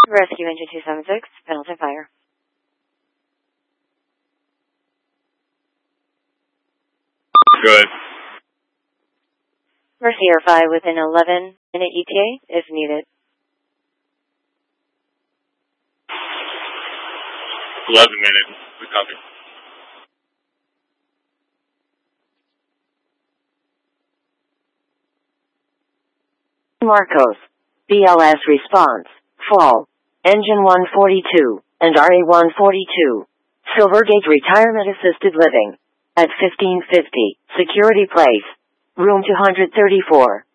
Rescue Engine 276, Pendleton Fire. Good. Mercy Air 5 within 11-minute ETA if needed. 11 minutes. We copy. Marcos. BLS response. Fall. Engine 142 and RA-142. Silvergate Retirement Assisted Living. At 1550, Security Place. Room 234.